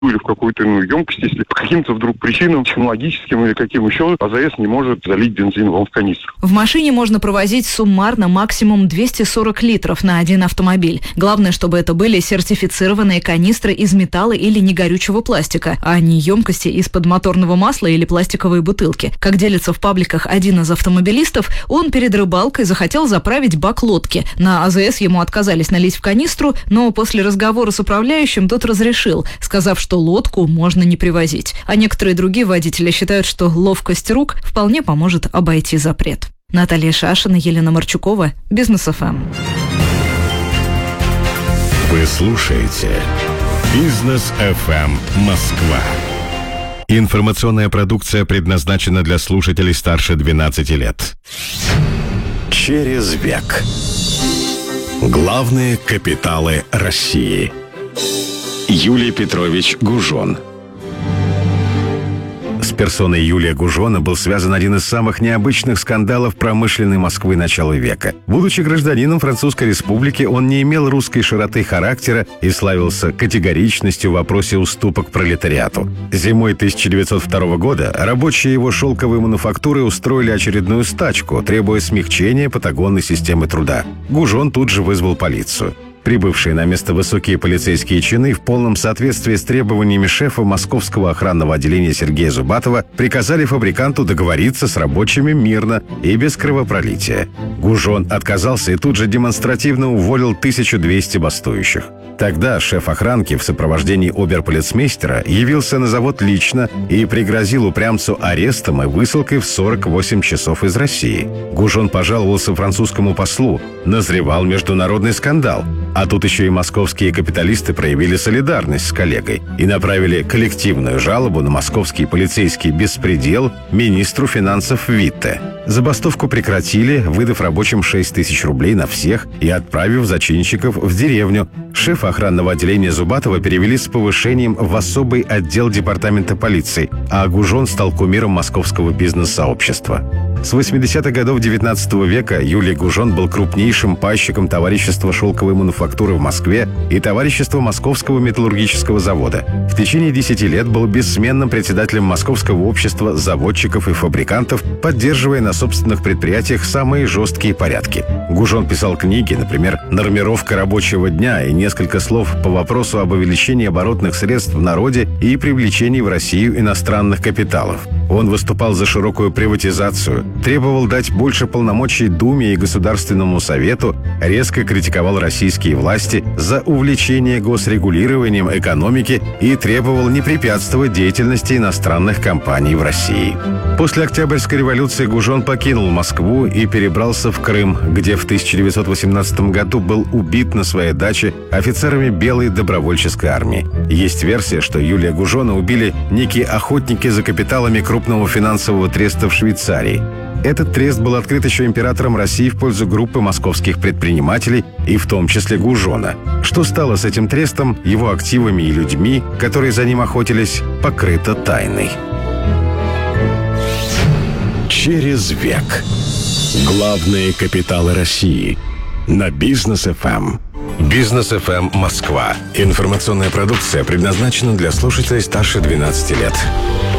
или в какую-то иную емкость, если по каким-то вдруг причинам, технологическим или каким еще, АЗС не может залить бензин вам в канистру. В машине можно провозить суммарно максимум 240 литров на один автомобиль. Главное, чтобы это были сертифицированные канистры из металла или негорючего пластика, а не емкости из-под моторного масла или пластиковые бутылки. Как делится в пабликах один из автомобилистов, он перед рыбалкой захотел заправить бак лодки. На АЗС ему отказались налить в канистру, но после разговора с управляющим тот разрешил, сказав, что лодку можно не привозить. А некоторые другие водители считают, что ловкость рук вполне поможет обойти запрет. Наталья Шашина, Елена Марчукова, Бизнес ФМ. Вы слушаете Бизнес ФМ Москва. Информационная продукция предназначена для слушателей старше 12 лет. Через век. Главные капиталы России. Юлий Петрович Гужон. С персоной Юлия Гужона был связан один из самых необычных скандалов промышленной Москвы начала века. Будучи гражданином Французской Республики, он не имел русской широты характера и славился категоричностью в вопросе уступок пролетариату. Зимой 1902 года рабочие его шелковой мануфактуры устроили очередную стачку, требуя смягчения патагонной системы труда. Гужон тут же вызвал полицию. Прибывшие на место высокие полицейские чины в полном соответствии с требованиями шефа Московского охранного отделения Сергея Зубатова приказали фабриканту договориться с рабочими мирно и без кровопролития. Гужон отказался и тут же демонстративно уволил 1200 бастующих. Тогда шеф охранки в сопровождении оберполицмейстера явился на завод лично и пригрозил упрямцу арестом и высылкой в 48 часов из России. Гужон пожаловался французскому послу. Назревал международный скандал. А тут еще и московские капиталисты проявили солидарность с коллегой и направили коллективную жалобу на московский полицейский беспредел министру финансов Витте. Забастовку прекратили, выдав рабочим 6 тысяч рублей на всех и отправив зачинщиков в деревню. Шефа охранного отделения Зубатова перевели с повышением в особый отдел департамента полиции, а Гужон стал кумиром московского бизнес-сообщества. С 80-х годов XIX века Юлий Гужон был крупнейшим пайщиком товарищества шелковой мануфактуры в Москве и товарищества Московского металлургического завода. В течение 10 лет был бессменным председателем Московского общества заводчиков и фабрикантов, поддерживая на собственных предприятиях самые жесткие порядки. Гужон писал книги, например, «Нормировка рабочего дня» и несколько слов по вопросу об увеличении оборотных средств в народе и привлечении в Россию иностранных капиталов. Он выступал за широкую приватизацию, требовал дать больше полномочий Думе и Государственному Совету, резко критиковал российские власти за увлечение госрегулированием экономики и требовал не препятствовать деятельности иностранных компаний в России. После Октябрьской революции Гужон покинул Москву и перебрался в Крым, где в 1918 году был убит на своей даче офицерами Белой добровольческой армии. Есть версия, что Юлия Гужона убили некие охотники за капиталами крупного финансового треста в Швейцарии. Этот трест был открыт еще императором России в пользу группы московских предпринимателей, и в том числе Гужона. Что стало с этим трестом, его активами и людьми, которые за ним охотились, покрыто тайной. Через век. Главные капиталы России. На Бизнес ФМ. Бизнес ФМ Москва. Информационная продукция предназначена для слушателей старше 12 лет.